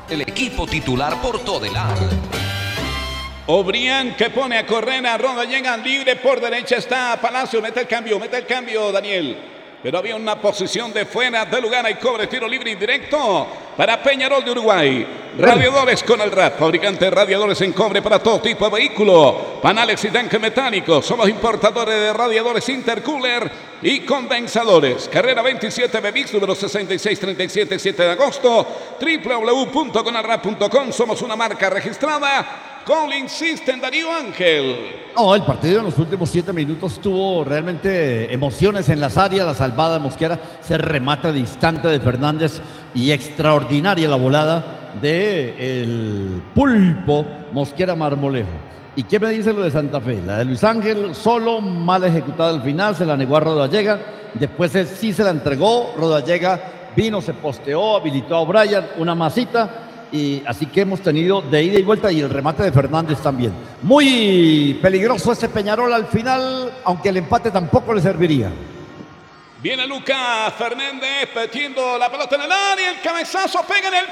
el equipo titular por Todelar. Obrián que pone a correr a Roda, llega libre por derecha, está Palacio, mete el cambio Daniel. Pero había una posición de fuera de lugar, hay cobre, tiro libre y directo para Peñarol de Uruguay. Radiadores con el RAP, fabricante de radiadores en cobre para todo tipo de vehículo. Panales y tanques metálicos, somos importadores de radiadores intercooler y condensadores. Carrera 27 BBX, número 6637, 7 de agosto. www.conalrap.com, somos una marca registrada. Gol insiste en Darío Ángel. No, el partido en los últimos 7 minutos tuvo realmente emociones en las áreas. La salvada de Mosquera, se remata distante de Fernández y extraordinaria la volada de el pulpo Mosquera Marmolejo. ¿Y qué me dice lo de Santa Fe? La de Luis Ángel, solo mal ejecutada al final, se la negó a Rodallega. Después sí se la entregó, Rodallega vino, se posteó, habilitó a O'Brien, una masita. Y así que hemos tenido de ida y vuelta y el remate de Fernández también. Muy peligroso ese Peñarol al final, aunque el empate tampoco le serviría. Viene Lucas Fernández metiendo la pelota en el área, el cabezazo pega en el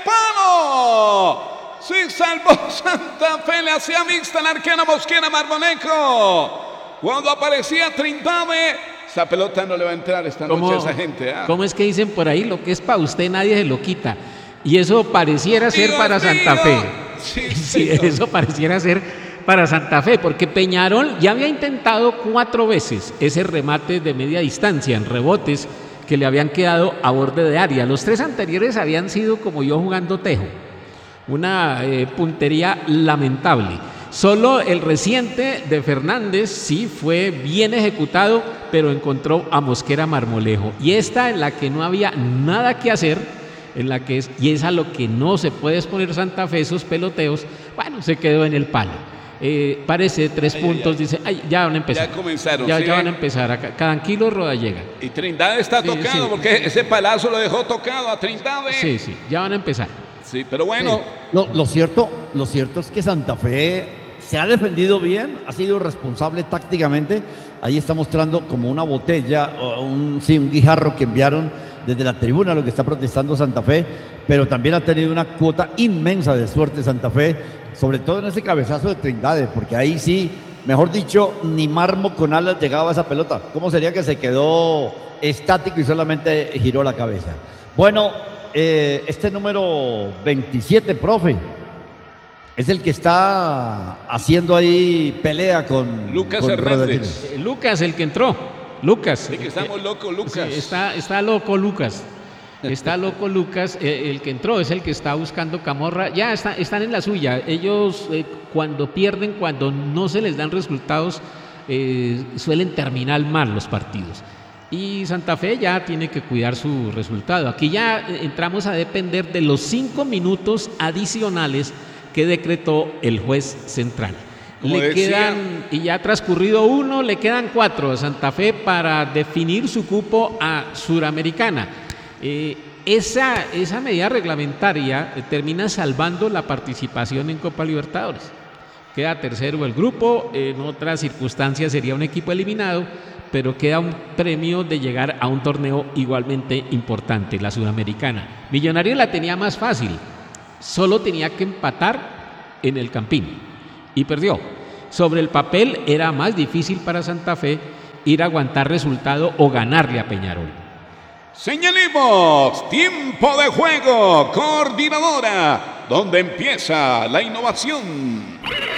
palo. Sí, salvó Santa Fe, le hacía mixta el arquero Mosquera Marmolejo. Cuando aparecía Trindade, esa pelota no le va a entrar esta noche a esa gente. ¿Cómo es que dicen por ahí? Lo que es para usted nadie se lo quita. Y eso pareciera ser para Santa Fe. Sí, eso pareciera ser para Santa Fe, porque Peñarol ya había intentado 4 veces ese remate de media distancia en rebotes que le habían quedado a borde de área. Los 3 anteriores habían sido como yo jugando tejo, una puntería lamentable. Solo el reciente de Fernández sí fue bien ejecutado, pero encontró a Mosquera Marmolejo. Y esta en la que no había nada que hacer, y es a lo que no se puede exponer Santa Fe, esos peloteos, bueno, se quedó en el palo. Parece 3 puntos, dice, ya van a empezar. Ya comenzaron. Ya van a empezar, acá, tranquilo Rodallega. Y Trindade está tocado, porque ese palazo lo dejó tocado a Trindade. Sí, ya van a empezar. Sí, pero bueno. Lo cierto es que Santa Fe se ha defendido bien, ha sido responsable tácticamente. Ahí está mostrando como una botella, un guijarro que enviaron desde la tribuna, lo que está protestando Santa Fe, pero también ha tenido una cuota inmensa de suerte Santa Fe, sobre todo en ese cabezazo de Trindade, porque ahí sí, mejor dicho, ni Marmo con alas llegaba a esa pelota. ¿Cómo sería que se quedó estático y solamente giró la cabeza? Bueno, este número 27, profe, es el que está haciendo ahí pelea con Lucas Hernández. Lucas, el que entró. Lucas. Sí, que estamos locos, Lucas. Sí, está loco Lucas. Está loco Lucas, el que entró es el que está buscando Camorra. Ya están en la suya. Ellos cuando pierden, cuando no se les dan resultados, suelen terminar mal los partidos. Y Santa Fe ya tiene que cuidar su resultado. Aquí ya entramos a depender de los 5 minutos adicionales que decretó el juez central. Y ya transcurrido 1, le quedan 4 a Santa Fe para definir su cupo a Suramericana. Esa medida reglamentaria termina salvando la participación en Copa Libertadores. Queda tercero el grupo, en otras circunstancias sería un equipo eliminado, pero queda un premio de llegar a un torneo igualmente importante, la Suramericana. Millonarios la tenía más fácil, solo tenía que empatar en el Campín y perdió. Sobre el papel era más difícil para Santa Fe ir a aguantar resultado o ganarle a Peñarol. Señalemos tiempo de juego, coordinadora, donde empieza la innovación.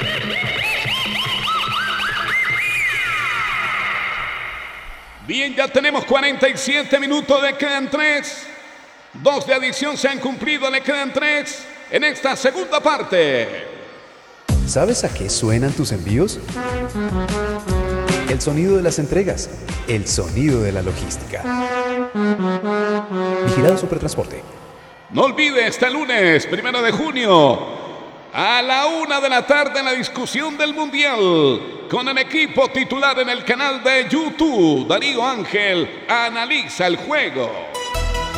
Bien, ya tenemos 47 minutos, le quedan 3. 2 de adición se han cumplido, le quedan 3 en esta segunda parte. ¿Sabes a qué suenan tus envíos? El sonido de las entregas, el sonido de la logística. Vigilado Supertransporte. No olvides, este lunes, 1 de junio, a la 1 de la tarde, en la discusión del Mundial, con el equipo titular en el canal de YouTube, Darío Ángel analiza el juego.